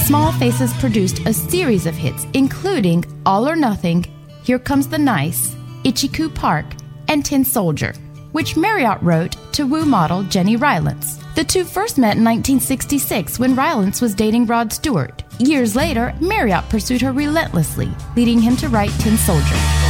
Small Faces produced a series of hits, including All or Nothing, Here Comes the Nice, Itchy-Coo Park, and Tin Soldier, which Marriott wrote to woo model Jenny Rylance. The two first met in 1966 when Rylance was dating Rod Stewart. Years later, Marriott pursued her relentlessly, leading him to write Tin Soldier.